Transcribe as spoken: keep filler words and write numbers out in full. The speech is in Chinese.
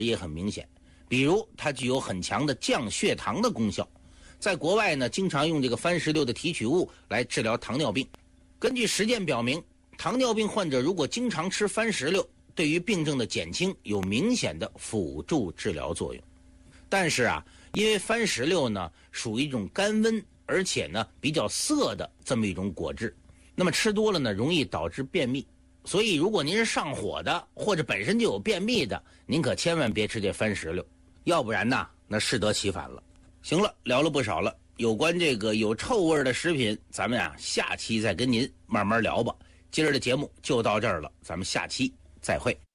也很明显，比如它具有很强的降血糖的功效。在国外呢，经常用这个番石榴的提取物来治疗糖尿病。根据实践表明，糖尿病患者如果经常吃番石榴，对于病症的减轻有明显的辅助治疗作用。但是啊，因为番石榴呢属于一种甘温而且呢比较涩的这么一种果汁，那么吃多了呢容易导致便秘。所以如果您是上火的或者本身就有便秘的，您可千万别吃这番石榴，要不然呢那适得其反了。行了，聊了不少了，有关这个有臭味的食品，咱们啊下期再跟您慢慢聊吧。今儿的节目就到这儿了，咱们下期再会。